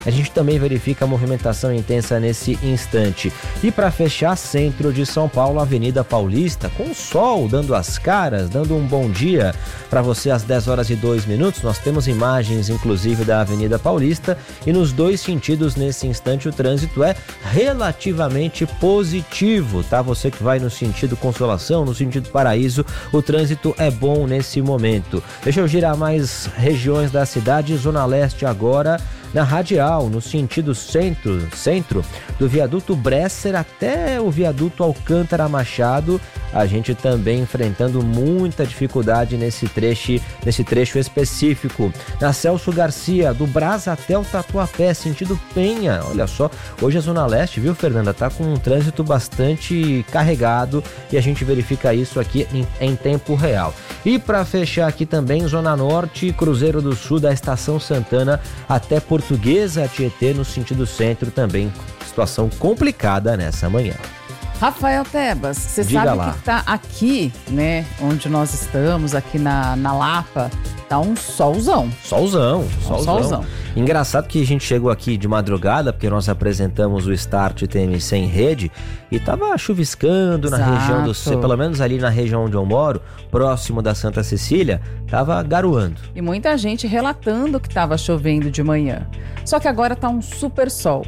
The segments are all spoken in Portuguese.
A gente também verifica a movimentação intensa nesse instante. E para fechar, centro de São Paulo, Avenida Paulista, com o sol dando as caras, dando um bom dia para você às 10 horas e 2 minutos. Nós temos imagens, inclusive, da Avenida Paulista e nos dois sentidos, nesse instante, o trânsito é relativamente positivo, tá? Você que vai no sentido Consolação, no sentido Paraíso, o trânsito é bom nesse momento. Deixa eu girar mais regiões da cidade, Zona Leste agora, na Radial, no sentido centro, do viaduto Bresser até o viaduto Alcântara Machado, a gente também enfrentando muita dificuldade nesse trecho específico. Na Celso Garcia, do Brás até o Tatuapé, sentido Penha, olha só, hoje a Zona Leste, viu, Fernanda, tá com um trânsito bastante carregado e a gente verifica isso aqui em tempo real. E para fechar aqui também, Zona Norte, Cruzeiro do Sul, da Estação Santana até Portuguesa Tietê, no sentido centro, também situação complicada nessa manhã. Rafael Tebas, você sabe lá que tá aqui, né, onde nós estamos, aqui na Lapa, tá um solzão. Solzão. Engraçado que a gente chegou aqui de madrugada, porque nós apresentamos o Start TMC em rede, e tava chuviscando na região pelo menos ali na região onde eu moro, próximo da Santa Cecília, tava garoando. E muita gente relatando que tava chovendo de manhã. Só que agora tá um super sol.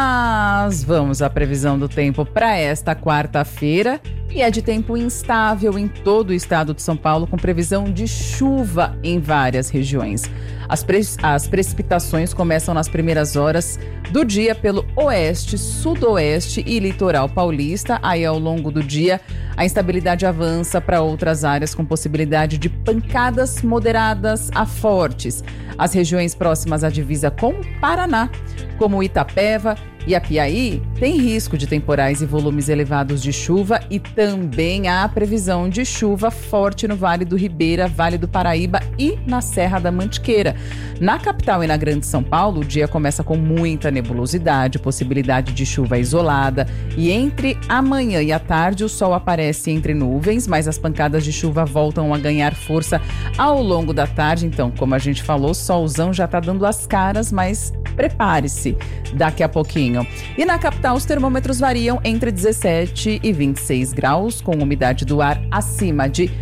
Mas vamos à previsão do tempo para esta quarta-feira. E é de tempo instável em todo o estado de São Paulo, com previsão de chuva em várias regiões. As precipitações começam nas primeiras horas do dia pelo oeste, sudoeste e litoral paulista. Aí, ao longo do dia, a instabilidade avança para outras áreas com possibilidade de pancadas moderadas a fortes. As regiões próximas à divisa com o Paraná, como Itapeva e Apiaí, tem risco de temporais e volumes elevados de chuva e também há previsão de chuva forte no Vale do Ribeira, Vale do Paraíba e na Serra da Mantiqueira. Na capital e na Grande São Paulo, o dia começa com muita nebulosidade, possibilidade de chuva isolada e entre a manhã e a tarde o sol aparece entre nuvens, mas as pancadas de chuva voltam a ganhar força ao longo da tarde. Então, como a gente falou, solzão já está dando as caras, mas prepare-se daqui a pouquinho. E na capital, os termômetros variam entre 17 e 26 graus, com umidade do ar acima de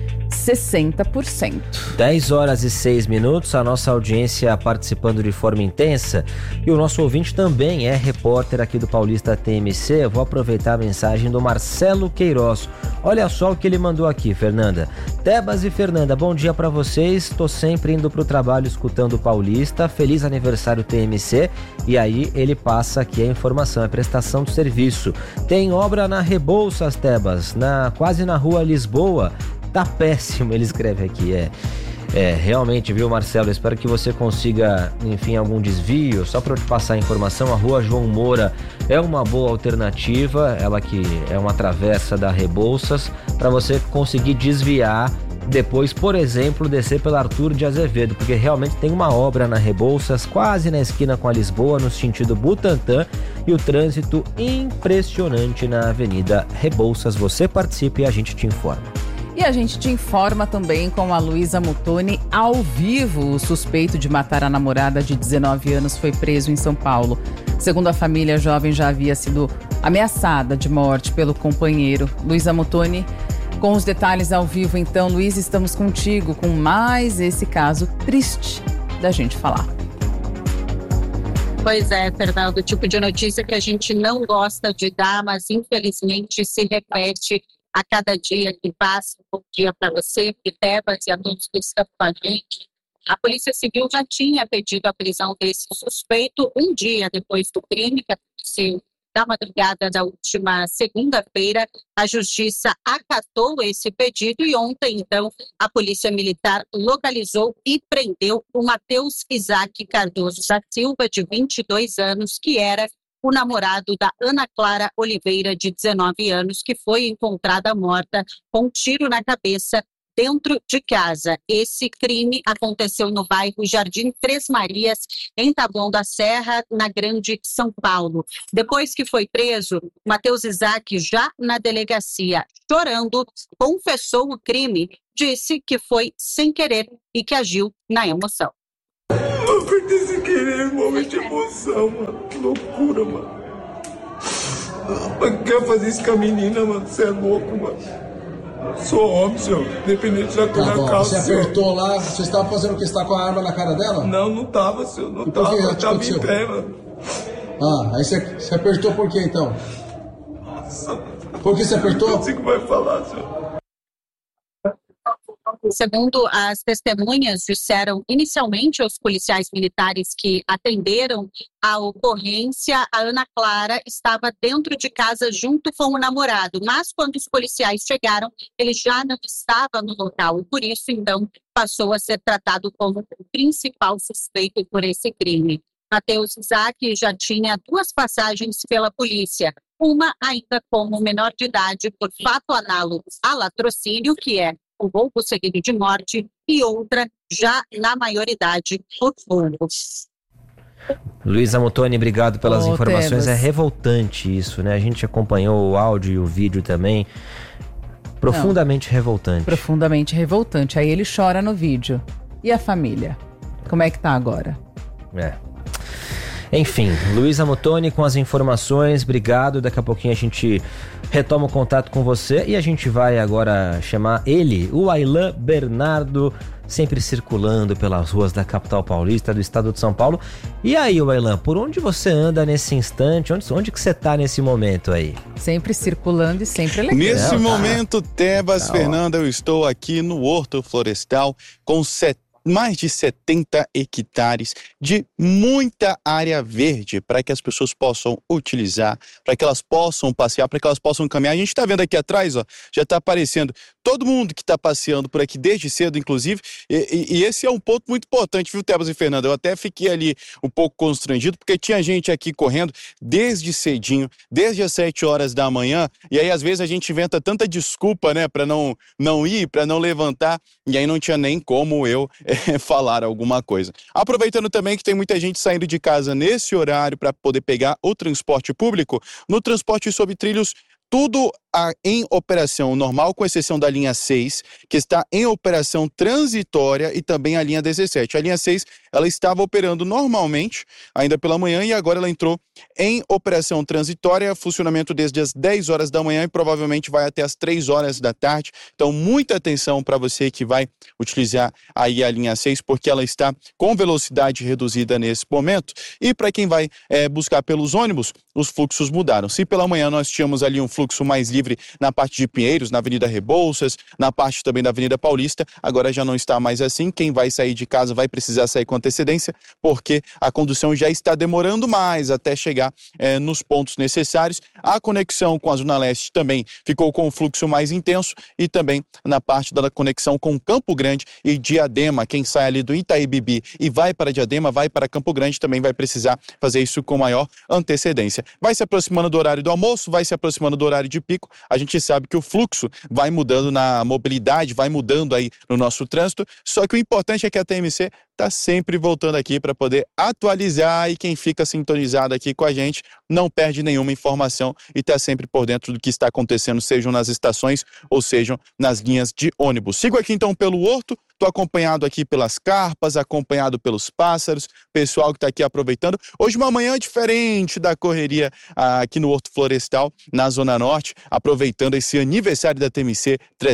60%. 10 horas e 6 minutos, a nossa audiência participando de forma intensa e o nosso ouvinte também é repórter aqui do Paulista TMC. Eu vou aproveitar a mensagem do Marcelo Queiroz. Olha só o que ele mandou aqui, Fernanda. Tebas e Fernanda, bom dia para vocês. Estou sempre indo para o trabalho escutando o Paulista. Feliz aniversário TMC. E aí ele passa aqui a informação, é prestação de serviço. Tem obra na Rebouças, Tebas, quase na rua Lisboa. Tá péssimo, ele escreve aqui, realmente, viu, Marcelo, espero que você consiga, enfim, algum desvio. Só para eu te passar a informação, a rua João Moura é uma boa alternativa, ela que é uma travessa da Rebouças, para você conseguir desviar, depois, por exemplo, descer pela Arthur de Azevedo, porque realmente tem uma obra na Rebouças, quase na esquina com a Lisboa, no sentido Butantã, e o trânsito impressionante na Avenida Rebouças. Você participa e a gente te informa. E a gente te informa também com a Luísa Muttoni ao vivo. O suspeito de matar a namorada de 19 anos foi preso em São Paulo. Segundo a família, a jovem já havia sido ameaçada de morte pelo companheiro. Luísa Muttoni, com os detalhes ao vivo. Então, Luísa, estamos contigo com mais esse caso triste da gente falar. Pois é, Fernando, o tipo de notícia que a gente não gosta de dar, mas infelizmente se repete a cada dia que passa. Bom dia para você, Tebas, e a todos que estão com a gente. A Polícia Civil já tinha pedido a prisão desse suspeito um dia depois do crime que aconteceu na madrugada da última segunda-feira. A Justiça acatou esse pedido e ontem, então, a Polícia Militar localizou e prendeu o Matheus Isaac Cardoso da Silva, de 22 anos, que era o namorado da Ana Clara Oliveira, de 19 anos, que foi encontrada morta com um tiro na cabeça dentro de casa. Esse crime aconteceu no bairro Jardim Três Marias, em Taboão da Serra, na Grande São Paulo. Depois que foi preso, Matheus Isaac, já na delegacia, chorando, confessou o crime, disse que foi sem querer e que agiu na emoção. Eu apertei sem querer, momento de emoção, mano. Que loucura, mano. Mas quer fazer isso com a menina, mano? Você é louco, mano. Sou homem, senhor. Independente da cor da calça. Você apertou lá, você estava fazendo o que? Você estava com a arma na cara dela? Não tava, senhor. Não tava. Eu tava em pé, mano. Aí você apertou por quê, então? Nossa. Por que você apertou? Não sei o que vai falar, senhor. Segundo as testemunhas disseram inicialmente aos policiais militares que atenderam a ocorrência, a Ana Clara estava dentro de casa junto com o namorado, mas quando os policiais chegaram, ele já não estava no local e por isso, então, passou a ser tratado como o principal suspeito por esse crime. Matheus Isaac já tinha 2 passagens pela polícia, uma ainda como menor de idade por fato análogo a latrocínio, que é o roubo seguido de morte, e outra já na maioridade por roubo. Luísa Muttoni, obrigado pelas informações. Tebas. É revoltante isso, né? A gente acompanhou o áudio e o vídeo também. Profundamente revoltante. Profundamente revoltante. Aí ele chora no vídeo. E a família? Como é que tá agora? Enfim, Luísa Muttoni com as informações, obrigado. Daqui a pouquinho a gente retoma o contato com você e a gente vai agora chamar ele, o Aylan Bernardo, sempre circulando pelas ruas da capital paulista, do estado de São Paulo. E aí, Aylan, por onde você anda nesse instante? Onde que você tá nesse momento aí? Sempre circulando e sempre legal. Nesse momento, Tebas, Fernanda, eu estou aqui no Horto Florestal com mais de 70 hectares de muita área verde para que as pessoas possam utilizar, para que elas possam passear, para que elas possam caminhar. A gente está vendo aqui atrás, ó, já está aparecendo todo mundo que está passeando por aqui desde cedo, inclusive, e esse é um ponto muito importante, viu, Tebas e Fernanda? Eu até fiquei ali um pouco constrangido, porque tinha gente aqui correndo desde cedinho, desde as 7 horas da manhã, e aí às vezes a gente inventa tanta desculpa, né, para não ir, para não levantar, e aí não tinha nem como eu falar alguma coisa. Aproveitando também que tem muita gente saindo de casa nesse horário para poder pegar o transporte público, no transporte sobre trilhos, tudo em operação normal, com exceção da linha 6, que está em operação transitória, e também a linha 17. A linha 6, ela estava operando normalmente, ainda pela manhã, e agora ela entrou em operação transitória, funcionamento desde as 10 horas da manhã e provavelmente vai até as 3 horas da tarde. Então, muita atenção para você que vai utilizar aí a linha 6, porque ela está com velocidade reduzida nesse momento. E para quem vai buscar pelos ônibus, os fluxos mudaram. Se pela manhã nós tínhamos ali um fluxo mais livre na parte de Pinheiros, na Avenida Rebouças, na parte também da Avenida Paulista, agora já não está mais assim. Quem vai sair de casa vai precisar sair com antecedência, porque a condução já está demorando mais até chegar nos pontos necessários. A conexão com a Zona Leste também ficou com um fluxo mais intenso, e também na parte da conexão com Campo Grande e Diadema. Quem sai ali do Itaí-Bibi e vai para Diadema, vai para Campo Grande, também vai precisar fazer isso com maior antecedência. Vai se aproximando do horário do almoço, vai se aproximando do horário de pico. A gente sabe que o fluxo vai mudando na mobilidade, vai mudando aí no nosso trânsito, só que o importante é que a TMC está sempre voltando aqui para poder atualizar, e quem fica sintonizado aqui com a gente não perde nenhuma informação e está sempre por dentro do que está acontecendo, sejam nas estações ou sejam nas linhas de ônibus. Sigo aqui então pelo Horto, estou acompanhado aqui pelas carpas, acompanhado pelos pássaros, pessoal que está aqui aproveitando. Hoje uma manhã diferente da correria aqui no Horto Florestal, na Zona Norte, aproveitando esse aniversário da TMC,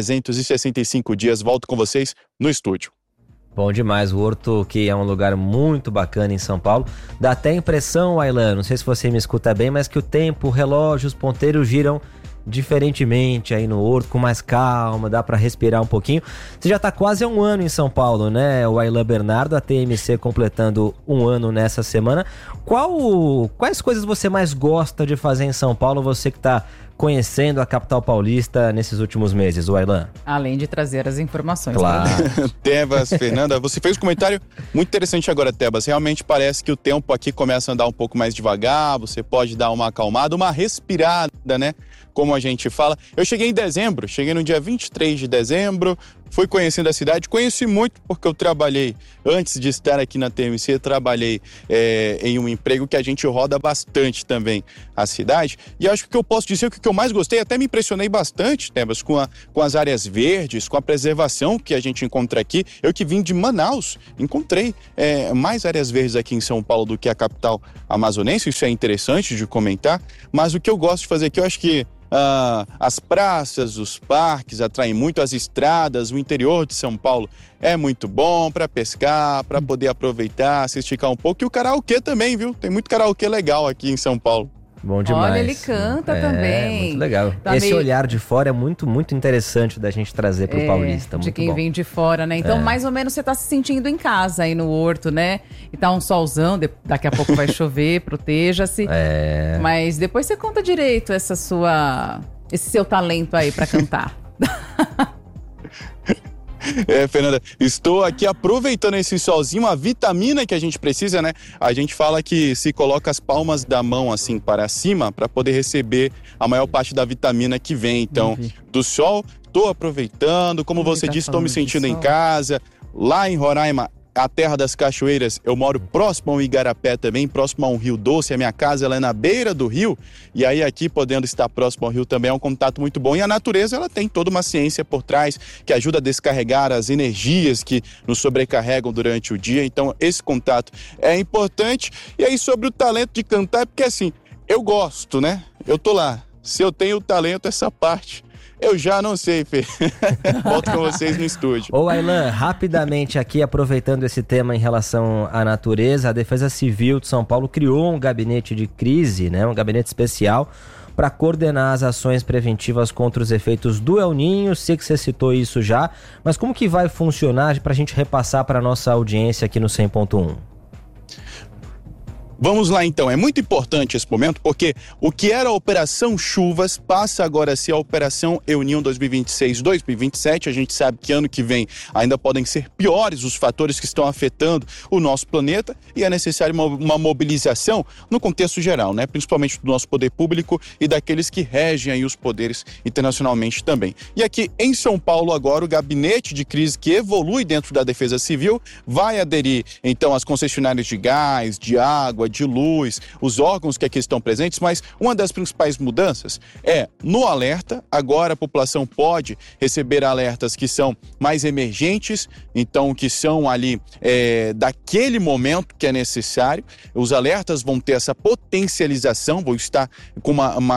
365 dias. Volto com vocês no estúdio. Bom demais, o Horto, que é um lugar muito bacana em São Paulo. Dá até a impressão, Aylan, não sei se você me escuta bem, mas que o tempo, o relógio, os ponteiros giram diferentemente aí no Horto, com mais calma, dá para respirar um pouquinho. Você já tá quase há um ano em São Paulo, né, o Aylan Bernardo, a TMC completando um ano nessa semana. Quais coisas você mais gosta de fazer em São Paulo, você que tá conhecendo a capital paulista nesses últimos meses, o Aylan? Além de trazer as informações. Claro. Tebas, Fernanda, você fez um comentário muito interessante agora, Tebas. Realmente parece que o tempo aqui começa a andar um pouco mais devagar, você pode dar uma acalmada, uma respirada, né? Como a gente fala. Eu cheguei em dezembro, cheguei no dia 23 de dezembro, fui conhecendo a cidade, conheci muito porque eu trabalhei, antes de estar aqui na TMC, trabalhei em um emprego que a gente roda bastante também a cidade, e acho que o que eu posso dizer, o que eu mais gostei, até me impressionei bastante, Tebas, com as áreas verdes, com a preservação que a gente encontra aqui. Eu que vim de Manaus, encontrei mais áreas verdes aqui em São Paulo do que a capital amazonense, isso é interessante de comentar, mas o que eu gosto de fazer aqui, eu acho que as praças, os parques atraem muito, as estradas, o interior de São Paulo é muito bom para pescar, para poder aproveitar, se esticar um pouco, e o karaokê também, viu? Tem muito karaokê legal aqui em São Paulo. Bom demais. Olha, ele canta também. Muito legal. Tá esse olhar de fora é muito, muito interessante da gente trazer pro paulista. Muito de quem bom. vem de fora, né? Então, mais ou menos você tá se sentindo em casa aí no Horto, né? E tá um solzão, daqui a pouco vai chover, proteja-se. Mas depois você conta direito esse seu talento aí pra cantar. Fernanda, estou aqui aproveitando esse solzinho, a vitamina que a gente precisa, né? A gente fala que se coloca as palmas da mão assim para cima para poder receber a maior parte da vitamina que vem, então, do sol. Estou aproveitando, como você disse, estou me sentindo em casa, lá em Roraima. A terra das cachoeiras, eu moro próximo ao Igarapé também, próximo a um rio doce, a minha casa ela é na beira do rio, e aí aqui podendo estar próximo ao rio também é um contato muito bom, e a natureza ela tem toda uma ciência por trás, que ajuda a descarregar as energias que nos sobrecarregam durante o dia, então esse contato é importante. E aí sobre o talento de cantar, é porque assim, eu gosto, né? Eu tô lá, se eu tenho talento, essa parte eu já não sei, Fê. Volto com vocês no estúdio. Ô, Aylan, rapidamente aqui, aproveitando esse tema em relação à natureza, a Defesa Civil de São Paulo criou um gabinete de crise, né? Um gabinete especial para coordenar as ações preventivas contra os efeitos do El Niño. Sei que você citou isso já, mas como que vai funcionar para a gente repassar para a nossa audiência aqui no 100.1? Vamos lá então, é muito importante esse momento porque o que era a Operação Chuvas passa agora a ser a Operação El Niño 2026-2027. A gente sabe que ano que vem ainda podem ser piores os fatores que estão afetando o nosso planeta e é necessário uma mobilização no contexto geral, né? Principalmente do nosso poder público e daqueles que regem aí os poderes internacionalmente também. E aqui em São Paulo agora o gabinete de crise que evolui dentro da Defesa Civil vai aderir então às concessionárias de gás, de água, de luz, os órgãos que aqui estão presentes, mas uma das principais mudanças é no alerta. Agora a população pode receber alertas que são mais emergentes, então que são ali daquele momento que é necessário. Os alertas vão ter essa potencialização, vão estar com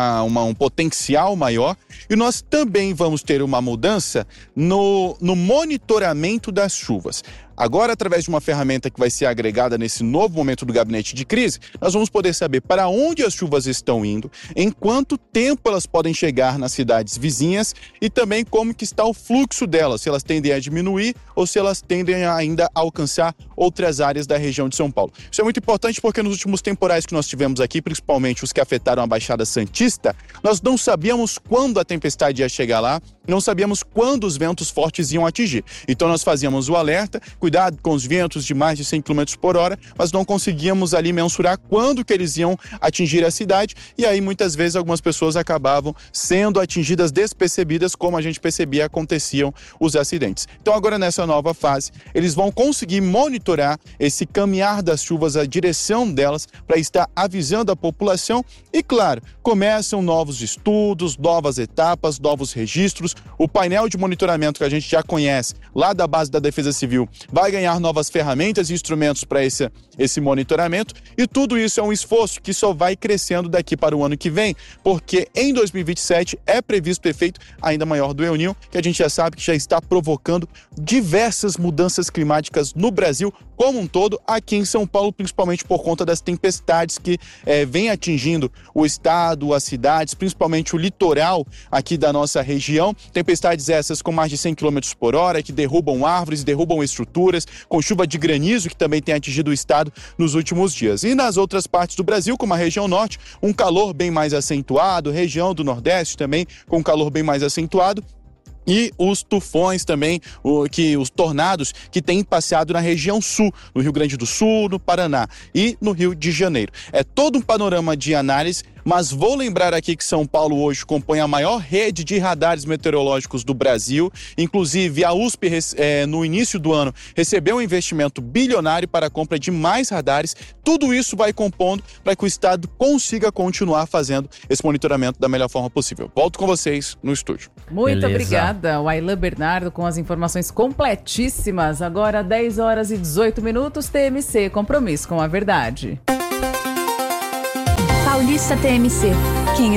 um potencial maior, e nós também vamos ter uma mudança no monitoramento das chuvas. Agora, através de uma ferramenta que vai ser agregada nesse novo momento do gabinete de crise, nós vamos poder saber para onde as chuvas estão indo, em quanto tempo elas podem chegar nas cidades vizinhas e também como que está o fluxo delas, se elas tendem a diminuir ou se elas tendem a ainda alcançar outras áreas da região de São Paulo. Isso é muito importante porque nos últimos temporais que nós tivemos aqui, principalmente os que afetaram a Baixada Santista, nós não sabíamos quando a tempestade ia chegar lá, não sabíamos quando os ventos fortes iam atingir. Então nós fazíamos o alerta, cuidado com os ventos de mais de 100 km por hora, mas não conseguíamos ali mensurar quando que eles iam atingir a cidade, e aí muitas vezes algumas pessoas acabavam sendo atingidas despercebidas, como a gente percebia aconteciam os acidentes. Então agora nessa nova fase, eles vão conseguir monitorar esse caminhar das chuvas, a direção delas, para estar avisando a população e, claro, começam novos estudos, novas etapas, novos registros. O painel de monitoramento que a gente já conhece lá da base da Defesa Civil vai ganhar novas ferramentas e instrumentos para esse monitoramento, e tudo isso é um esforço que só vai crescendo daqui para o ano que vem, porque em 2027 é previsto o efeito ainda maior do El Niño, que a gente já sabe que já está provocando diversas mudanças climáticas no Brasil como um todo, aqui em São Paulo, principalmente por conta das tempestades que vêm atingindo o estado, as cidades, principalmente o litoral aqui da nossa região. Tempestades essas com mais de 100 km por hora, que derrubam árvores, derrubam estruturas, com chuva de granizo que também tem atingido o estado nos últimos dias. E nas outras partes do Brasil, como a região norte, um calor bem mais acentuado, região do Nordeste também com um calor bem mais acentuado, e os tufões também, os tornados que têm passeado na região sul, no Rio Grande do Sul, no Paraná e no Rio de Janeiro. É todo um panorama de análise mas vou lembrar aqui que São Paulo hoje compõe a maior rede de radares meteorológicos do Brasil. Inclusive, a USP, no início do ano, recebeu um investimento bilionário para a compra de mais radares. Tudo isso vai compondo para que o Estado consiga continuar fazendo esse monitoramento da melhor forma possível. Volto com vocês no estúdio. Muito obrigada, Wailan Bernardo, com as informações completíssimas. Agora, 10 horas e 18 minutos, TMC, compromisso com a verdade. Paulista TMC. Quem